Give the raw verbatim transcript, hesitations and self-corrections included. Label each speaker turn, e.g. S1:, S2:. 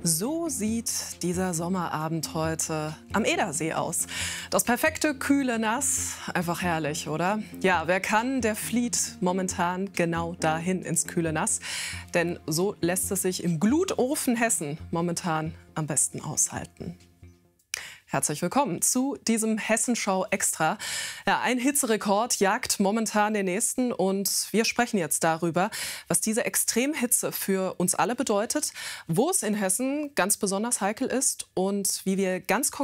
S1: So sieht dieser Sommerabend heute am Edersee aus. Das perfekte, kühle Nass, einfach herrlich, oder? Ja, wer kann, der flieht momentan genau dahin ins kühle Nass. Denn so lässt es sich im Glutofen Hessen momentan am besten aushalten. Herzlich willkommen zu diesem Hessenschau Extra. Ja, ein Hitzerekord jagt momentan den nächsten und wir sprechen jetzt darüber, was diese Extremhitze für uns alle bedeutet, wo es in Hessen ganz besonders heikel ist und wie wir ganz konkret